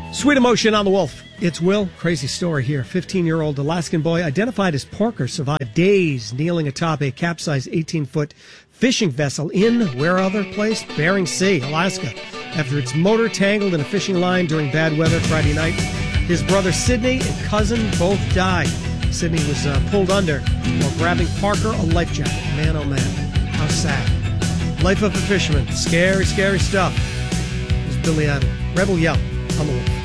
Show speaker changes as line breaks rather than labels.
Sweet emotion on the Wolf. It's Will. Crazy story here. 15-year-old Alaskan boy identified as Parker survived days kneeling atop a capsized 18-foot fishing vessel in, where other place? Bering Sea, Alaska, after its motor tangled in a fishing line during bad weather Friday night. His brother Sidney and cousin both died. Sidney was pulled under while grabbing Parker a life jacket. Man, oh man, how sad. Life of a fisherman. Scary, scary stuff. This is Billy Idol. Rebel Yell on the Wolf.